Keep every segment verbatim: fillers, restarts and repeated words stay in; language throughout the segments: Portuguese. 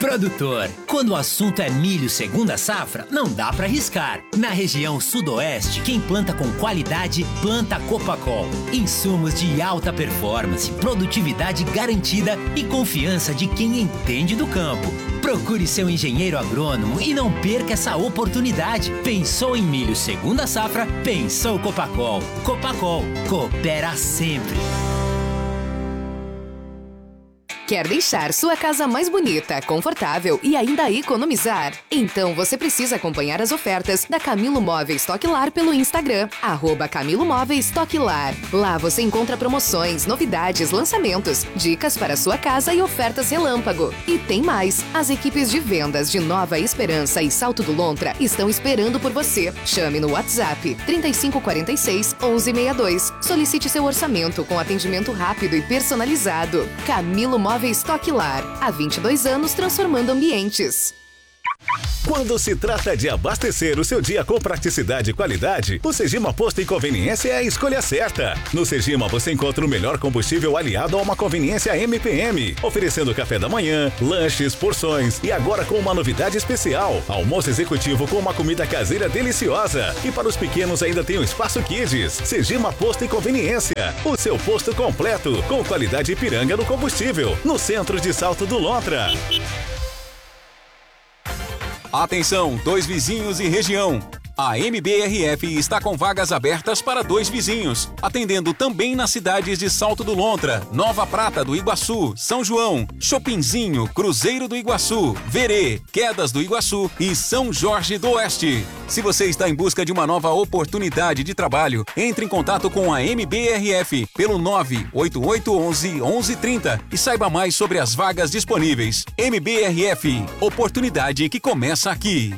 Produtor, quando o assunto é milho segunda safra, não dá pra arriscar. Na região sudoeste, quem planta com qualidade, planta Copacol. Insumos de alta performance, produtividade garantida e confiança de quem entende do campo. Procure seu engenheiro agrônomo e não perca essa oportunidade. Pensou em milho segunda safra? Pensou Copacol. Copacol, coopera sempre. Quer deixar sua casa mais bonita, confortável e ainda economizar? Então você precisa acompanhar as ofertas da Camilo Móveis Toque Lar pelo Instagram, arroba Camilo Móveis Toque Lar. Lá você encontra promoções, novidades, lançamentos, dicas para sua casa e ofertas relâmpago. E tem mais! As equipes de vendas de Nova Esperança e Salto do Lontra estão esperando por você. Chame no WhatsApp trinta e cinco quarenta e seis, onze sessenta e dois. Solicite seu orçamento com atendimento rápido e personalizado. Camilo Móveis Toque Lar. Há vinte e dois anos transformando ambientes. Quando se trata de abastecer o seu dia com praticidade e qualidade, o Segima Posto e Conveniência é a escolha certa. No Segima você encontra o melhor combustível aliado a uma conveniência M P M, oferecendo café da manhã, lanches, porções e agora com uma novidade especial, almoço executivo com uma comida caseira deliciosa. E para os pequenos ainda tem o Espaço Kids. Segima Posto e Conveniência, o seu posto completo, com qualidade Ipiranga no combustível, no centro de Salto do Lontra. Atenção, dois vizinhos e região. A M B R F está com vagas abertas para dois vizinhos, atendendo também nas cidades de Salto do Lontra, Nova Prata do Iguaçu, São João, Chopinzinho, Cruzeiro do Iguaçu, Verê, Quedas do Iguaçu e São Jorge do Oeste. Se você está em busca de uma nova oportunidade de trabalho, entre em contato com a M B R F pelo nove oito oito um um, um um três zero e saiba mais sobre as vagas disponíveis. M B R F, oportunidade que começa aqui.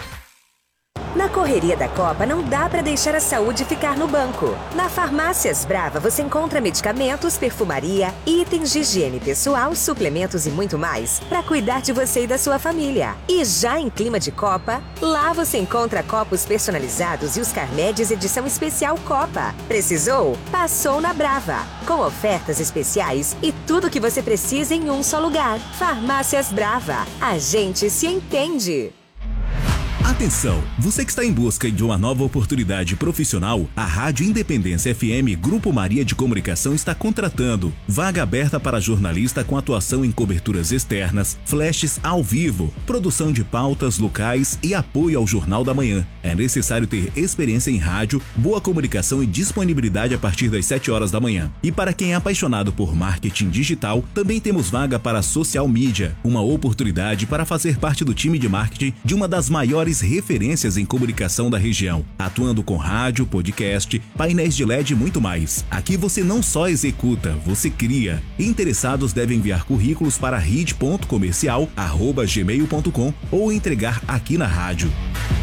Na correria da Copa, não dá para deixar a saúde ficar no banco. Na Farmácias Brava, você encontra medicamentos, perfumaria, itens de higiene pessoal, suplementos e muito mais para cuidar de você e da sua família. E já em clima de Copa, lá você encontra copos personalizados e os carnéis edição especial Copa. Precisou? Passou na Brava. Com ofertas especiais e tudo o que você precisa em um só lugar. Farmácias Brava. A gente se entende. Atenção, você que está em busca de uma nova oportunidade profissional, a Rádio Independência F M Grupo Maria de Comunicação está contratando. Vaga aberta para jornalista com atuação em coberturas externas, flashes ao vivo, produção de pautas locais e apoio ao Jornal da Manhã. É necessário ter experiência em rádio, boa comunicação e disponibilidade a partir das sete horas da manhã. E para quem é apaixonado por marketing digital, também temos vaga para social media, uma oportunidade para fazer parte do time de marketing de uma das maiores referências em comunicação da região, atuando com rádio, podcast, painéis de L E D e muito mais. Aqui você não só executa, você cria. Interessados devem enviar currículos para rid ponto comercial arroba gmail ponto com ou entregar aqui na rádio.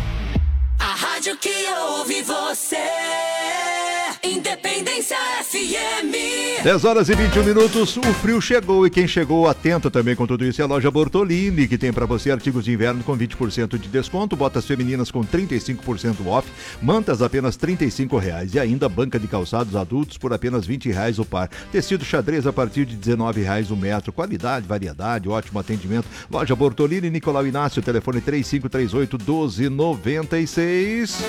A rádio que ouve você, Independência F M. dez horas e vinte e um minutos, o frio chegou e quem chegou atento também com tudo isso é a loja Bortolini, que tem para você artigos de inverno com vinte por cento de desconto, botas femininas com trinta e cinco por cento off, mantas apenas trinta e cinco reais e ainda banca de calçados adultos por apenas vinte reais o par. Tecido xadrez a partir de dezenove reais o metro. Qualidade, variedade, ótimo atendimento. Loja Bortolini, Nicolau Inácio, telefone três cinco três oito, um dois nove seis.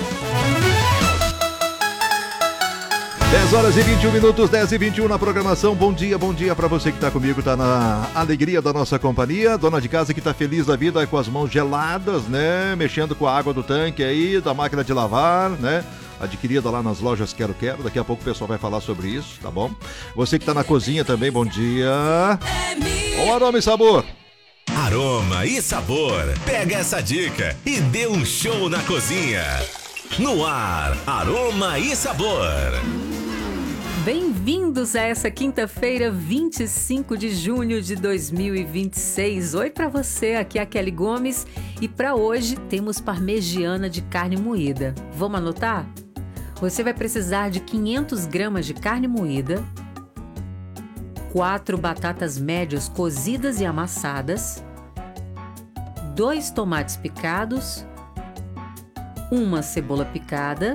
dez horas e vinte e um minutos, dez e vinte e um na programação. Bom dia, bom dia para você que está comigo, tá na alegria da nossa companhia. Dona de casa que tá feliz da vida com as mãos geladas, né? Mexendo com a água do tanque aí, da máquina de lavar, né? Adquirida lá nas lojas Quero Quero. Daqui a pouco o pessoal vai falar sobre isso, tá bom? Você que tá na cozinha também, bom dia. Bom aroma e sabor. Aroma e sabor. Pega essa dica e dê um show na cozinha. No ar, Aroma e Sabor. Bem-vindos a essa quinta-feira, vinte e cinco de junho de dois mil e vinte e seis. Oi para você, aqui é a Kelly Gomes e para hoje temos parmegiana de carne moída. Vamos anotar? Você vai precisar de quinhentas gramas de carne moída, quatro batatas médias cozidas e amassadas, dois tomates picados, uma cebola picada,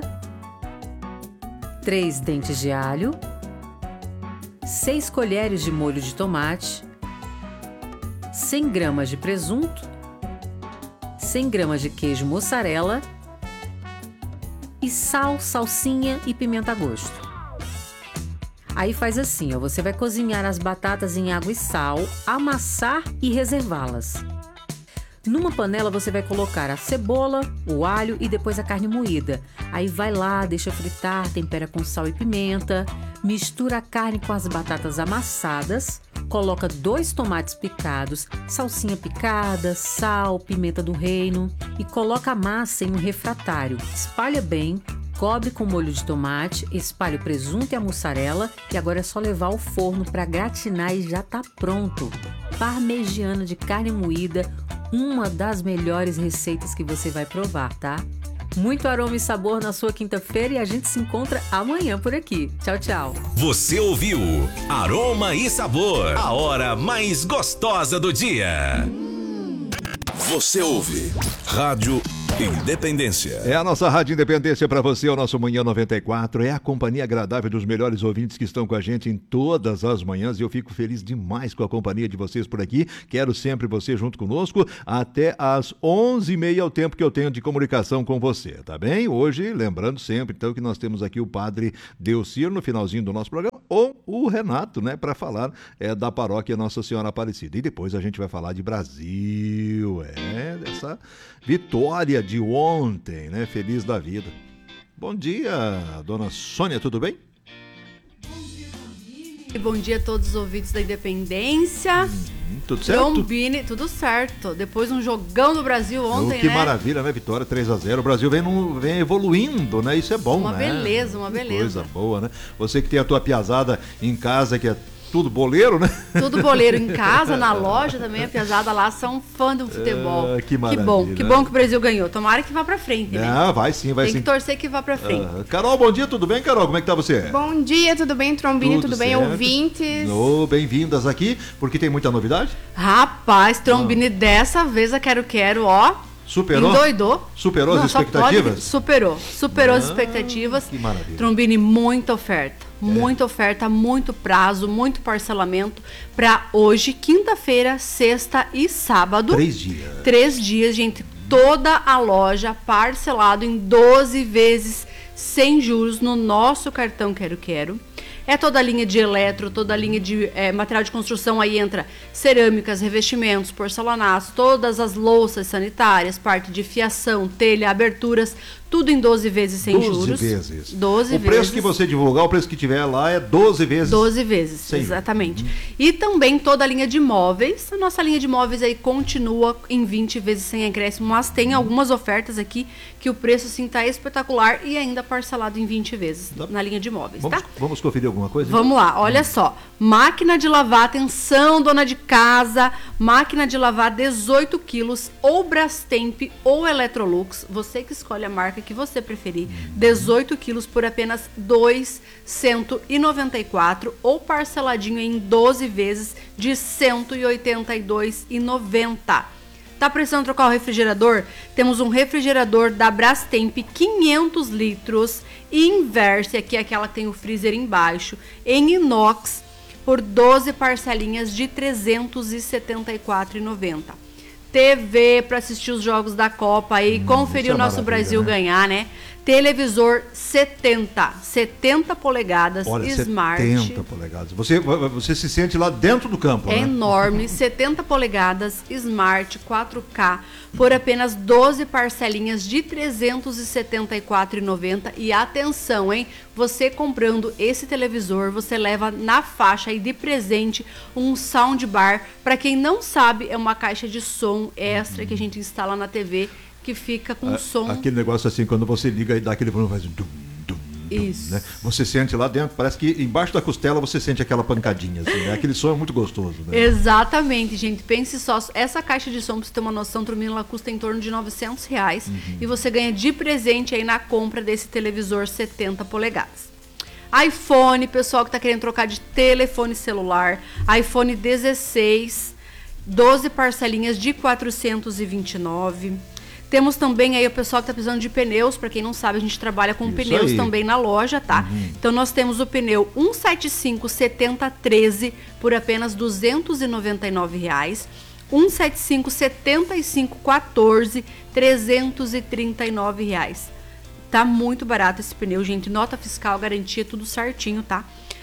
três dentes de alho, seis colheres de molho de tomate, cem gramas de presunto, cem gramas de queijo mussarela e sal, salsinha e pimenta a gosto. Aí faz assim, ó, você vai cozinhar as batatas em água e sal, amassar e reservá-las. Numa panela você vai colocar a cebola, o alho e depois a carne moída. Aí vai lá, deixa fritar, tempera com sal e pimenta, mistura a carne com as batatas amassadas, coloca dois tomates picados, salsinha picada, sal, pimenta do reino e coloca a massa em um refratário. Espalha bem, cobre com molho de tomate, espalha o presunto e a mussarela e agora é só levar ao forno para gratinar e já tá pronto. Parmegiana de carne moída, uma das melhores receitas que você vai provar, tá? Muito aroma e sabor na sua quinta-feira e a gente se encontra amanhã por aqui. Tchau, tchau. Você ouviu Aroma e Sabor, a hora mais gostosa do dia. Você ouve Rádio Independência. É a nossa Rádio Independência para você, o nosso Manhã noventa e quatro. É a companhia agradável dos melhores ouvintes que estão com a gente em todas as manhãs e eu fico feliz demais com a companhia de vocês por aqui. Quero sempre você junto conosco até às onze e meia, é o tempo que eu tenho de comunicação com você, tá bem? Hoje, lembrando sempre, então, que nós temos aqui o Padre Delcir no finalzinho do nosso programa, ou o Renato, né, para falar é, da paróquia Nossa Senhora Aparecida. E depois a gente vai falar de Brasil, é, dessa vitória de ontem, né? Feliz da vida. Bom dia, dona Sônia, tudo bem? Bom dia a todos os ouvintes da Independência. Hum, tudo certo? Trombini, tudo certo. Depois um jogão do Brasil ontem, oh, que né? Que maravilha, né? Vitória três a zero. O Brasil vem, no, vem evoluindo, né? Isso é bom, uma né? Uma beleza, uma beleza. Coisa boa, né? Você que tem a tua piazada em casa, que é tudo boleiro, né? Tudo boleiro em casa, na loja também, a piazada lá são fã do futebol. Ah, que maravilha. Que bom, que bom que o Brasil ganhou. Tomara que vá pra frente, né? Ah, vai sim, vai Tem sim. Tem que torcer que vá pra frente. Ah, Carol, bom dia, tudo bem, Carol? Como é que tá você? Bom dia, tudo bem, Trombini, tudo, tudo bem, certo. Ouvintes? Oh, bem-vindas aqui, porque tem muita novidade. Rapaz, Trombini, ah. dessa vez a Quero Quero, ó... Superou? Endoidou. Superou Não, as expectativas? Pode... Superou. Superou ah, as expectativas. Que maravilha. Trombini, muita oferta. É. Muita oferta, muito prazo, muito parcelamento para hoje, quinta-feira, sexta e sábado. Três dias. Três dias, gente. Toda a loja parcelado em doze vezes sem juros no nosso cartão Quero Quero. É toda a linha de eletro, toda a linha de é, material de construção, aí entra cerâmicas, revestimentos, porcelanatos, todas as louças sanitárias, parte de fiação, telha, aberturas, tudo em doze vezes sem doze juros. Vezes. doze o vezes. preço que você divulgar, o preço que tiver lá é doze vezes. doze vezes, sem exatamente. Hum. E também toda a linha de móveis. A nossa linha de móveis aí continua em vinte vezes sem acréscimo, mas tem hum. algumas ofertas aqui que o preço sim tá espetacular e ainda parcelado em vinte vezes tá. Na linha de móveis, vamos, tá? Vamos conferir alguma coisa? Vamos então? lá, olha hum. só. Máquina de lavar, atenção, dona de casa, máquina de lavar dezoito quilos, ou Brastemp ou Electrolux, você que escolhe a marca que você preferir, dezoito quilos por apenas dois mil cento e noventa e quatro reais ou parceladinho em doze vezes de cento e oitenta e dois reais e noventa centavos. Tá precisando trocar o refrigerador? Temos um refrigerador da Brastemp quinhentos litros Inverse, aqui é aquela que tem o freezer embaixo, em inox, por doze parcelinhas de trezentos e setenta e quatro reais e noventa centavos. T V para assistir os jogos da Copa e hum, conferir o nosso Brasil, né? Ganhar, né? Televisor setenta, setenta polegadas, Olha, Smart. setenta polegadas. Você, você se sente lá dentro do campo, é né? Enorme, setenta polegadas, Smart, quatro K, por apenas doze parcelinhas de trezentos e setenta e quatro reais e noventa centavos. E atenção, hein? Você comprando esse televisor, você leva na faixa aí de presente um soundbar. Para quem não sabe, é uma caixa de som extra que a gente instala na T V, que fica com a, som... Aquele negócio assim, quando você liga e dá aquele volume, faz um... Dum, dum, Isso. Dum, né? Você sente lá dentro, parece que embaixo da costela você sente aquela pancadinha, assim, né? Aquele som é muito gostoso, né? Exatamente, gente. Pense só, essa caixa de som, pra você ter uma noção, Trombini, ela custa em torno de novecentos reais. Uhum. E você ganha de presente aí na compra desse televisor setenta polegadas. iPhone, pessoal que tá querendo trocar de telefone celular, iPhone dezesseis, doze parcelinhas de quatrocentos e vinte e nove reais. Temos também aí o pessoal que está precisando de pneus. Para quem não sabe, a gente trabalha com Isso pneus aí. Também na loja, tá? Uhum. Então nós temos o pneu cento e setenta e cinco setenta treze por apenas duzentos e noventa e nove reais. cento e setenta e cinco, setenta e cinco, quatorze, trezentos e trinta e nove reais. Tá muito barato esse pneu, gente. Nota fiscal, garantia, tudo certinho, tá?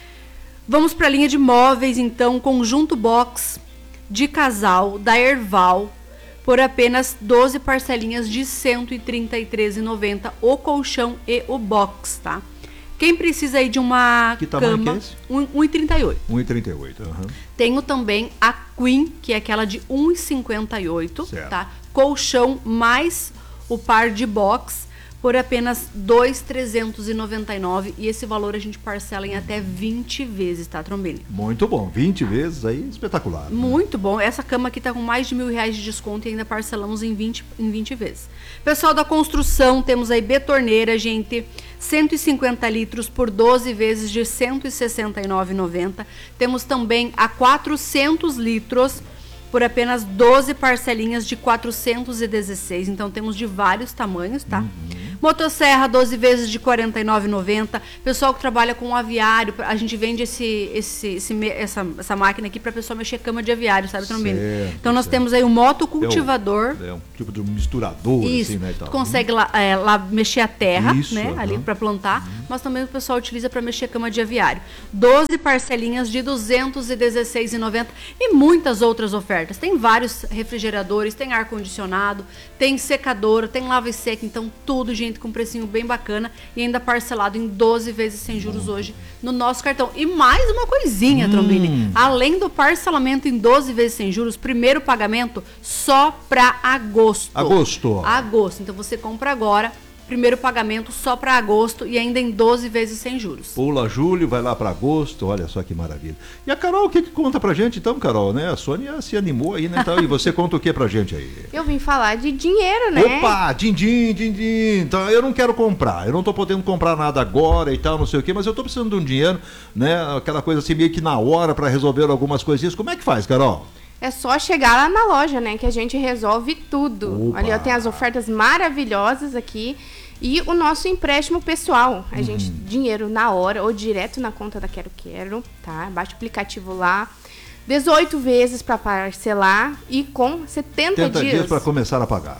Vamos para a linha de móveis, então, conjunto box de casal da Erval por apenas doze parcelinhas de cento e trinta e três reais e noventa centavos, o colchão e o box, tá? Quem precisa aí de uma que tamanho cama, que é esse? um e trinta e oito. um e trinta e oito, aham. Tenho também a Queen, que é aquela de um e cinquenta e oito, tá? Colchão mais o par de box por apenas dois mil trezentos e noventa e nove reais, e esse valor a gente parcela em até vinte vezes, tá, Trombini? Muito bom, vinte vezes aí, espetacular. Muito bom, essa cama aqui tá com mais de mil reais de desconto e ainda parcelamos em vinte, em vinte vezes. Pessoal da construção, temos aí betorneira, gente, cento e cinquenta litros por doze vezes de cento e sessenta e nove reais e noventa centavos. Temos também a quatrocentos litros por apenas doze parcelinhas de quatrocentos e dezesseis. Então temos de vários tamanhos, tá? Uhum. Motosserra, doze vezes de quarenta e nove reais e noventa centavos. Pessoal que trabalha com aviário, a gente vende esse, esse, esse, essa, essa máquina aqui para pessoa mexer cama de aviário, sabe, Trombini? Então nós certo. temos aí o motocultivador. É um, é um tipo de um misturador, isso, assim, né? E tal. Tu consegue lá, é, lá mexer a terra, Isso, né? Uhum. Ali para plantar, uhum. mas também o pessoal utiliza para mexer cama de aviário. doze parcelinhas de duzentos e dezesseis reais e noventa centavos e muitas outras ofertas. Tem vários refrigeradores, tem ar-condicionado, tem secador, tem lava e seca, então tudo, gente, com precinho bem bacana e ainda parcelado em doze vezes sem juros hoje no nosso cartão. E mais uma coisinha, hum. Trombini, além do parcelamento em doze vezes sem juros, primeiro pagamento só para agosto. Agosto. Agosto, então você compra agora, primeiro pagamento só para agosto e ainda em doze vezes sem juros. Pula julho, vai lá para agosto, olha só que maravilha. E a Carol, o que, que conta pra gente então, Carol, né? A Sônia se animou aí, né? Então, e você conta o que pra gente aí? Eu vim falar de dinheiro, né? Opa, din-din, din-din. Então, eu não quero comprar, eu não tô podendo comprar nada agora e tal, não sei o quê, mas eu tô precisando de um dinheiro, né? Aquela coisa assim, meio que na hora para resolver algumas coisinhas. Como é que faz, Carol? É só chegar lá na loja, né? Que a gente resolve tudo. Opa. Ali, ó, tem as ofertas maravilhosas aqui. E o nosso empréstimo pessoal. A uhum. gente, dinheiro na hora ou direto na conta da Quero Quero, tá? Baixa o aplicativo lá. dezoito vezes para parcelar e com setenta dias. dias para começar a pagar.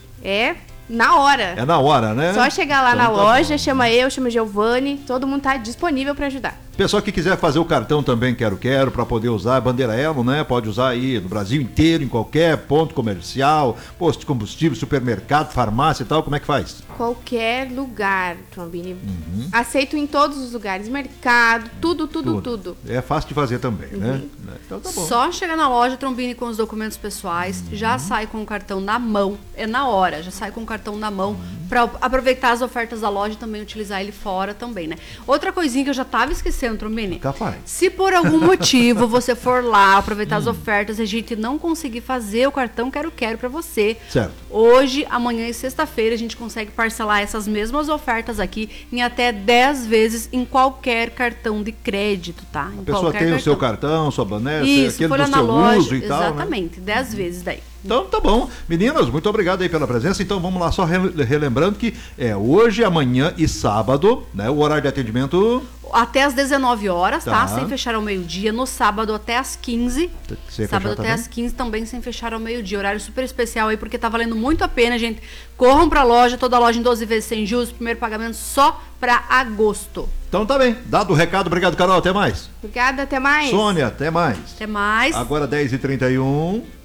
É na hora. É na hora, né? Só chegar lá então, na tá loja, bom. chama eu, chama Giovanni, todo mundo tá disponível para ajudar. Pessoal que quiser fazer o cartão também Quero Quero para poder usar a bandeira Elo, né? Pode usar aí no Brasil inteiro, em qualquer ponto comercial, posto de combustível, supermercado, farmácia e tal. Como é que faz? Qualquer lugar, Trombini. Uhum. Aceito em todos os lugares, mercado, tudo, tudo, tudo. tudo. É fácil de fazer também, uhum. né? Então tá bom. Só chegar na loja, Trombini, com os documentos pessoais, uhum. já sai com o cartão na mão. É na hora, já sai com o cartão na mão uhum. para aproveitar as ofertas da loja e também utilizar ele fora também, né? Outra coisinha que eu já tava esquecendo, Trombini. Capaz. Se por algum motivo você for lá aproveitar as ofertas e a gente não conseguir fazer o cartão Quero Quero para você, certo. Hoje, amanhã e sexta-feira a gente consegue parcelar essas mesmas ofertas aqui em até dez vezes em qualquer cartão de crédito, tá? Em a pessoa tem cartão. O seu cartão, sua bandeira, Isso, aquele do na seu loja, uso e tal, exatamente, né? dez vezes daí. Então tá bom. Meninas, muito obrigado aí pela presença. Então vamos lá, só relembrando que é hoje, amanhã e sábado, né? O horário de atendimento... Até às dezenove horas, tá? Tá. Sem fechar ao meio-dia. No sábado até às quinze. Sem sábado fechar até também? às quinze também sem fechar ao meio-dia. Horário super especial aí, porque tá valendo muito a pena, gente. Corram pra loja, toda a loja em doze vezes sem juros. Primeiro pagamento só pra agosto. Então tá bem. Dado o recado, obrigado, Carol. Até mais. Obrigada, até mais. Sônia, até mais. Até mais. Agora dez e trinta e um.